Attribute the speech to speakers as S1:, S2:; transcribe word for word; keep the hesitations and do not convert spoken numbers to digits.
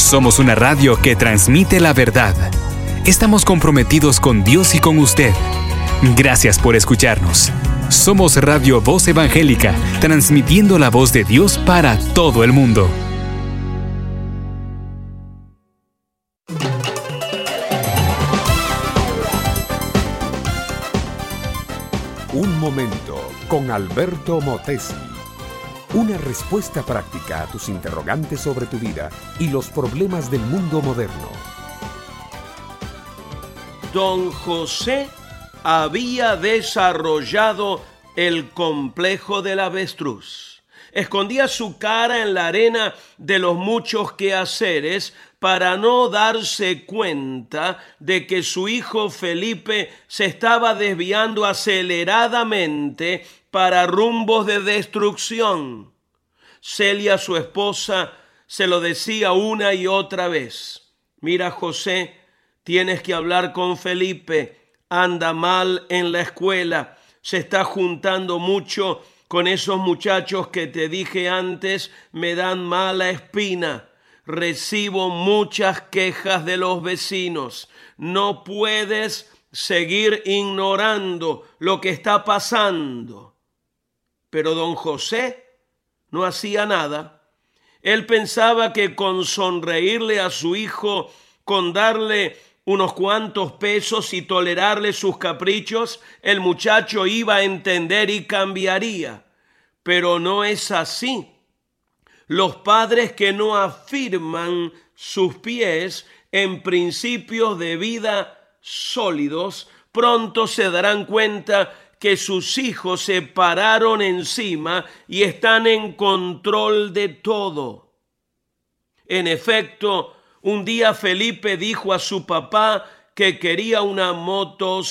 S1: Somos una radio que transmite la verdad. Estamos comprometidos con Dios y con usted. Gracias por escucharnos. Somos Radio Voz Evangélica, transmitiendo la voz de Dios para todo el mundo.
S2: Un momento con Alberto Motesi. Una respuesta práctica a tus interrogantes sobre tu vida y los problemas del mundo moderno.
S3: Don José había desarrollado el complejo del avestruz. Escondía su cara en la arena de los muchos quehaceres para no darse cuenta de que su hijo Felipe se estaba desviando aceleradamente para rumbos de destrucción. Celia, su esposa, se lo decía una y otra vez. Mira, José, tienes que hablar con Felipe. Anda mal en la escuela. Se está juntando mucho con esos muchachos que te dije antes. Me dan mala espina. Recibo muchas quejas de los vecinos. No puedes seguir ignorando lo que está pasando. Pero don José no hacía nada. Él pensaba que con sonreírle a su hijo, con darle unos cuantos pesos y tolerarle sus caprichos, el muchacho iba a entender y cambiaría. Pero no es así. Los padres que no afirman sus pies en principios de vida sólidos, pronto se darán cuenta que sus hijos se pararon encima y están en control de todo. En efecto, un día Felipe dijo a su papá que quería una moto